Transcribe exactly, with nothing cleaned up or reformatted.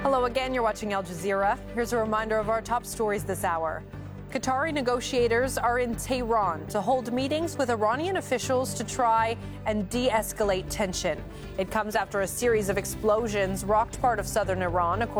Hello again, you're watching Al Jazeera. Here's a reminder of our top stories this hour. Qatari negotiators are in Tehran to hold meetings with Iranian officials to try and de-escalate tension. It comes after a series of explosions rocked part of southern Iran, according